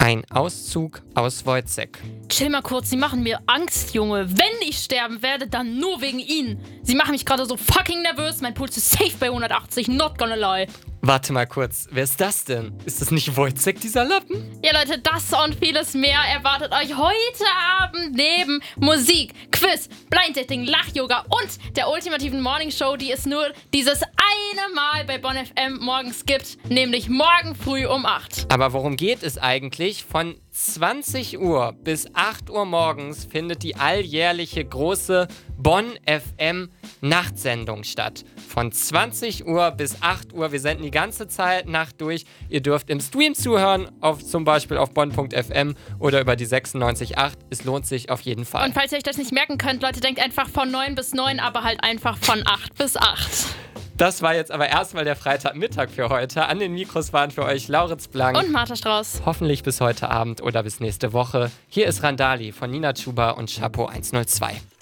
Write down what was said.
Ein Auszug aus Wojciech. Chill mal kurz, sie machen mir Angst, Junge. Wenn ich sterben werde, dann nur wegen ihnen. Sie machen mich gerade so fucking nervös. Mein Puls ist safe bei 180, not gonna lie. Warte mal kurz, wer ist das denn? Ist das nicht Wojciech, dieser Lappen? Ja, Leute, das und vieles mehr erwartet euch heute Abend neben Musik, Quiz, Blind Dating, Lach-Yoga und der ultimativen Morningshow, die es nur dieses eine Mal bei Bonn FM morgens gibt, nämlich morgen früh um 8. Aber worum geht es eigentlich? Von 20 Uhr bis 8 Uhr morgens findet die alljährliche große Bonn FM Nachtsendung statt. Von 20 Uhr bis 8 Uhr. Wir senden die ganze Zeit Nacht durch. Ihr dürft im Stream zuhören, zum Beispiel auf bonn.fm oder über die 96.8. Es lohnt sich auf jeden Fall. Und falls ihr euch das nicht merken könnt, Leute, denkt einfach von 9 bis 9, aber halt einfach von 8 bis 8. Das war jetzt aber erstmal der Freitagmittag für heute. An den Mikros waren für euch Lauritz Blank und Martha Strauß. Hoffentlich bis heute Abend oder bis nächste Woche. Hier ist Randali von Nina Chuba und Chapo 102.